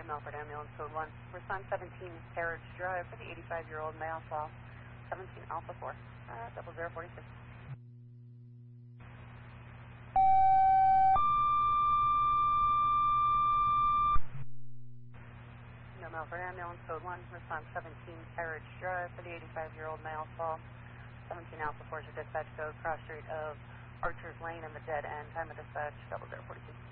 Milford Ambulance Code 1. Respond 17 Carriage Drive for the 85-year-old male call. 17 Alpha 4. 0046. Milford Ambulance Code 1. Respond 17 Carriage Drive for the 85-year-old male call. 17 Alpha 4 is your dispatch code. Cross street of Archer's Lane and the dead end. Time of dispatch 0042.